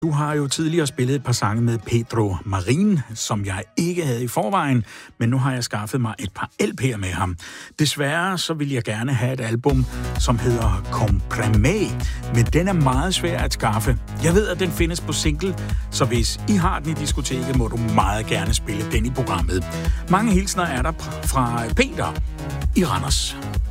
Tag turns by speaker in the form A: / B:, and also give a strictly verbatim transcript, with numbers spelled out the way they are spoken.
A: Du har jo tidligere spillet et par sange med Pedro Marin, som jeg ikke havde i forvejen, men nu har jeg skaffet mig et par L P'er med ham. Desværre så vil jeg gerne have et album, som hedder Comprime, men den er meget svær at skaffe. Jeg ved, at den findes på single, så hvis I har den i diskoteket, må du meget gerne spille den i programmet. Mange hilsner er der fra Peter i Randers.